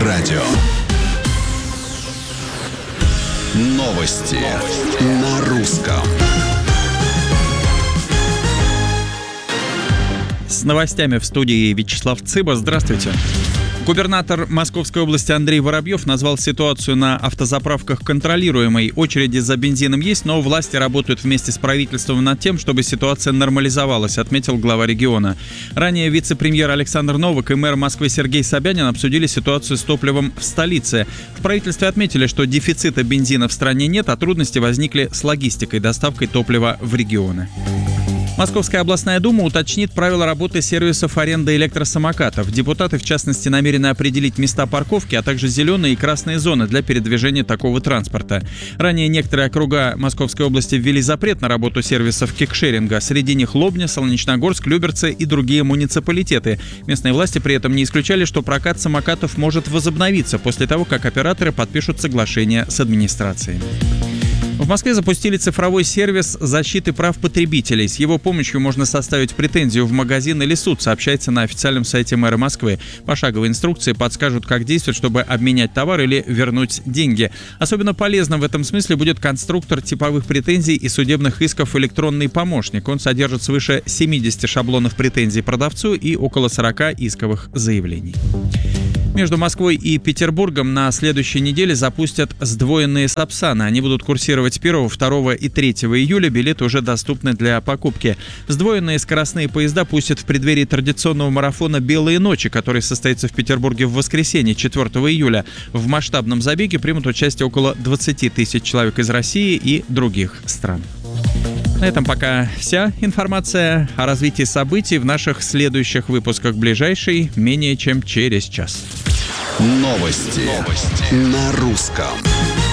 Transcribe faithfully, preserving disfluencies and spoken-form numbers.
радио. Новости на русском. С новостями в студии Вячеслав Цыба. Здравствуйте. Губернатор Московской области Андрей Воробьев назвал ситуацию на автозаправках контролируемой. Очереди за бензином есть, но власти работают вместе с правительством над тем, чтобы ситуация нормализовалась, отметил глава региона. Ранее вице-премьер Александр Новак и мэр Москвы Сергей Собянин обсудили ситуацию с топливом в столице. В правительстве отметили, что дефицита бензина в стране нет, а трудности возникли с логистикой, доставкой топлива в регионы. Московская областная дума уточнит правила работы сервисов аренды электросамокатов. Депутаты, в частности, намерены определить места парковки, а также зеленые и красные зоны для передвижения такого транспорта. Ранее некоторые округа Московской области ввели запрет на работу сервисов кикшеринга. Среди них Лобня, Солнечногорск, Люберцы и другие муниципалитеты. Местные власти при этом не исключали, что прокат самокатов может возобновиться после того, как операторы подпишут соглашение с администрацией. В Москве запустили цифровой сервис защиты прав потребителей. С его помощью можно составить претензию в магазин или суд, сообщается на официальном сайте мэра Москвы. Пошаговые инструкции подскажут, как действовать, чтобы обменять товар или вернуть деньги. Особенно полезным в этом смысле будет конструктор типовых претензий и судебных исков «Электронный помощник». Он содержит свыше семидесяти шаблонов претензий продавцу и около сорока исковых заявлений. Между Москвой и Петербургом на следующей неделе запустят сдвоенные Сапсаны. Они будут курсировать первого, второго и третьего июля. Билеты уже доступны для покупки. Сдвоенные скоростные поезда пустят в преддверии традиционного марафона «Белые ночи», который состоится в Петербурге в воскресенье, четвёртого июля. В масштабном забеге примут участие около двадцати тысяч человек из России и других стран. На этом пока вся информация о развитии событий в наших следующих выпусках. Ближайший менее чем через час. Новости, Новости. на русском.